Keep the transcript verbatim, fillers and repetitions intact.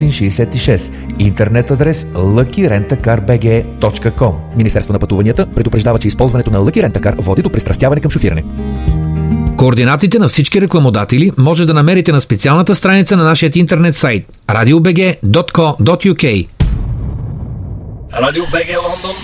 шейсет и шест. Интернет адрес лъки рентакар би джи точка ком. Министерство на пътуванията предупреждава, че използването на Lucky Rent A Car води до пристрастяване към шофиране. Координатите на всички рекламодатели може да намерите на специалната страница на нашия интернет сайт радио би джи точка ко точка ю кей. Радио БГ Лондон